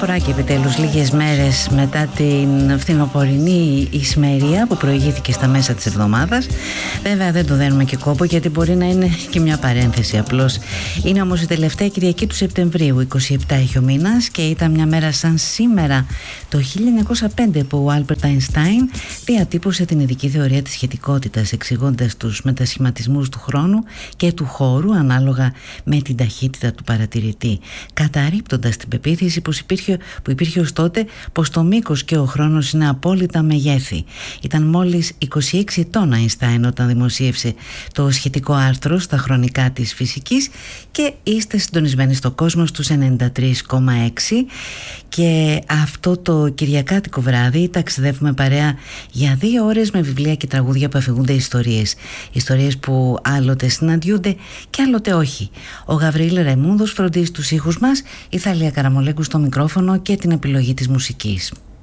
Χριστοφοράκη, επιτέλους, λίγες μέρες μετά την φθινοπορεινή ησμερία που προηγήθηκε στα μέσα της εβδομάδας. Βέβαια δεν το δένουμε και κόπο, γιατί μπορεί να είναι και μια παρένθεση απλώς. Είναι όμως η τελευταία Κυριακή του Σεπτεμβρίου, 27 έχει ο μήνας, και ήταν μια μέρα σαν σήμερα το 1905 που ο Άλμπερτ Αϊνστάιν διατύπωσε την ειδική θεωρία της σχετικότητας, εξηγώντας τους μετασχηματισμούς του χρόνου και του χώρου ανάλογα με την ταχύτητα του παρατηρητή, καταρρίπτοντας την πεποίθηση που υπήρχε ως τότε πως το μήκος και ο χρόνος είναι απόλυτα μεγέθη. Ήταν μόλις 26 ετών Αϊνστάιν όταν δημοσίευσε το σχετικό άρθρο στα χρονικά της φυσικής, και είστε συντονισμένοι στο κόσμο στους 93,6, και αυτό το κυριακάτικο βράδυ ταξιδεύουμε παρέα για 2 ώρες με βιβλία και τραγούδια που αφηγούνται ιστορίες. Ιστορίες που άλλοτε συναντιούνται και άλλοτε όχι. Ο Γαβρίλ Ραϊμούνδος φροντίζει τους ήχους μας, η Θαλία Καραμολέγκου στο μικρόφωνο και την επιλογή της μουσικής.